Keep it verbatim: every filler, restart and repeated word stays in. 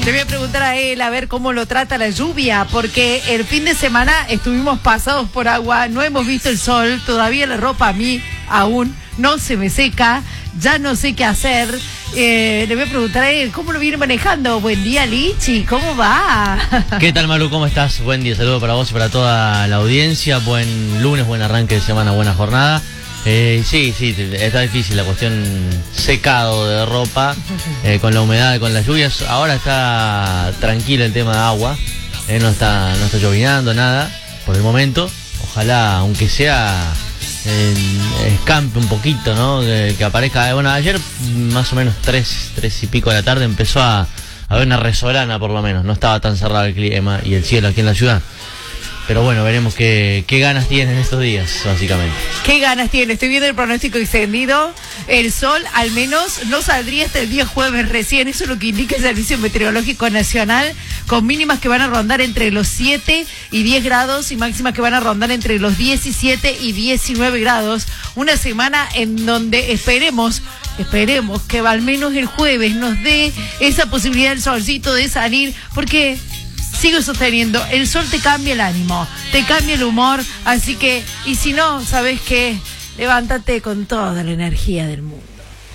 Le voy a preguntar a él a ver cómo lo trata la lluvia, porque el fin de semana estuvimos pasados por agua, no hemos visto el sol, todavía la ropa a mí aún no se me seca, ya no sé qué hacer. Eh, le voy a preguntar a él cómo lo viene manejando. Buen día, Lichi, ¿cómo va? ¿Qué tal, Maru? ¿Cómo estás? Buen día, saludo para vos y para toda la audiencia. Buen lunes, buen arranque de semana, buena jornada. Eh, sí, sí, está difícil la cuestión secado de ropa, eh, con la humedad, con las lluvias. Ahora está tranquilo el tema de agua, eh, no está no está llovinando nada por el momento. Ojalá, aunque sea, eh, escampe un poquito, ¿no? Que, que aparezca. Bueno, ayer más o menos tres, tres y pico de la tarde empezó a, a haber una resolana, por lo menos. No estaba tan cerrado el clima y el cielo aquí en la ciudad. Pero bueno, veremos qué, qué ganas tienen estos días, básicamente. ¿Qué ganas tiene? Estoy viendo el pronóstico extendido. El sol al menos no saldría hasta el día jueves recién. Eso es lo que indica el Servicio Meteorológico Nacional, con mínimas que van a rondar entre los siete y diez grados y máximas que van a rondar entre los diecisiete y diecinueve grados. Una semana en donde esperemos, esperemos que al menos el jueves nos dé esa posibilidad del solcito de salir, porque... sigo sosteniendo, el sol te cambia el ánimo, te cambia el humor, así que, y si no, ¿sabes qué? Levántate con toda la energía del mundo.